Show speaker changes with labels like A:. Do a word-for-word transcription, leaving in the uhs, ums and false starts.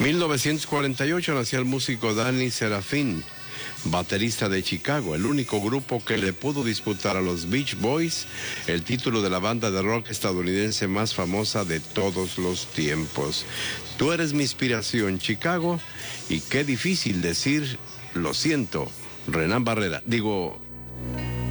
A: mil novecientos cuarenta y ocho nació el músico Danny Serafín, baterista de Chicago, el único grupo que le pudo disputar a los Beach Boys el título de la banda de rock estadounidense más famosa de todos los tiempos. Tú eres mi inspiración, Chicago, y qué difícil decir, lo siento, Renán Barrera, digo,